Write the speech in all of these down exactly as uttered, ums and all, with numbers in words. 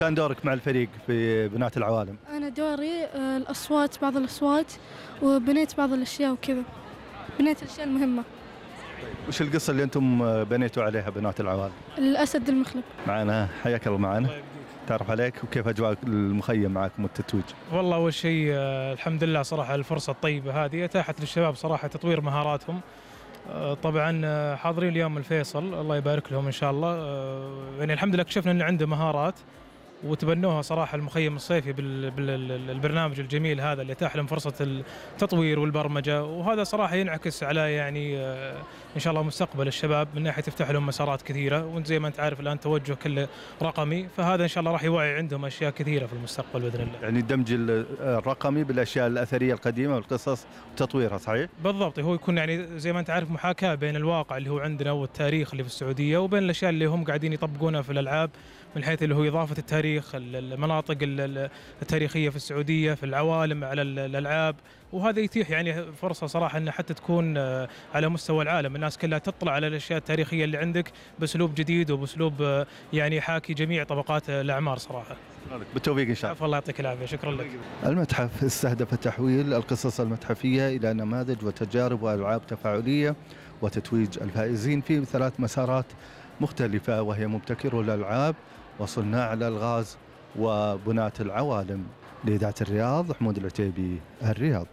كان دورك مع الفريق في بنات العوالم؟ أنا دوري آه، الأصوات، بعض الأصوات، وبنيت بعض الأشياء وكذا، بنيت الأشياء المهمة. وش القصة اللي أنتم بنيتوا عليها بنات العوالم؟ الأسد المخلب. معنا، حياك الله معنا. تعرف عليك وكيف أجواء المخيم معكم والتتويج؟ والله أول شيء آه، الحمد لله صراحة الفرصة الطيبة هذه أتاحت للشباب صراحة تطوير مهاراتهم. آه، طبعا آه، حاضرين اليوم الفيصل، الله يبارك لهم إن شاء الله. آه، يعني الحمد لله اكتشفنا أن عنده مهارات وتبنوها صراحة المخيم الصيفي بالبرنامج الجميل هذا اللي اتاح لهم فرصة التطوير والبرمجة، وهذا صراحة ينعكس على يعني إن شاء الله مستقبل الشباب من ناحية تفتح لهم مسارات كثيرة. وانت زي ما أنت عارف الآن توجه كله رقمي، فهذا إن شاء الله راح يوعي عندهم أشياء كثيرة في المستقبل بإذن الله. يعني دمج الرقمي بالأشياء الأثرية القديمة والقصص وتطويرها، صحيح؟ بالضبط، هو يكون يعني زي ما أنت عارف محاكاة بين الواقع اللي هو عندنا والتاريخ اللي في السعودية وبين الأشياء اللي هم قاعدين يطبقونها في الألعاب، من حيث اللي هو إضافة التاريخ، المناطق التاريخية في السعودية، في العوالم، على الألعاب. وهذا يتيح يعني فرصة صراحة أن حتى تكون على مستوى العالم الناس كلها تطلع على الأشياء التاريخية اللي عندك بأسلوب جديد وبأسلوب يعني يحاكي جميع طبقات الأعمار صراحة. بالتوفيق إن شاء الله. الله يعطيك العافية، شكرا لك. المتحف استهدف تحويل القصص المتحفية إلى نماذج وتجارب وألعاب تفاعلية وتتويج الفائزين في ثلاث مسارات مختلفة، وهي مبتكرو الألعاب وصناع الألغاز وبناة العوالم. لإذاعة الرياض، حمود العتيبي، الرياض.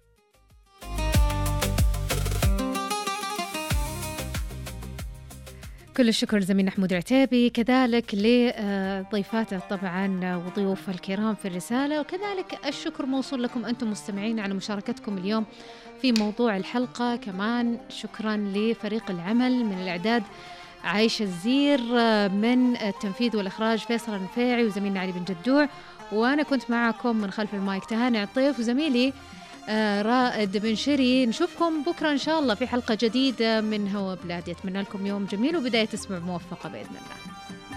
كل الشكر زميلنا حمود العتيبي، كذلك لضيفاته طبعا وضيوف الكرام في الرسالة، وكذلك الشكر موصول لكم أنتم مستمعين على مشاركتكم اليوم في موضوع الحلقة. كمان شكرا لفريق العمل من الإعداد عايشة الزير، من التنفيذ والإخراج فيصل النفيعي وزميلنا علي بن جدوع، وأنا كنت معكم من خلف المايك تهاني عطيف وزميلي رائد بن شري. نشوفكم بكرة إن شاء الله في حلقة جديدة من هوا بلاد. يتمنى لكم يوم جميل وبداية أسبوع موفقة بإذن الله.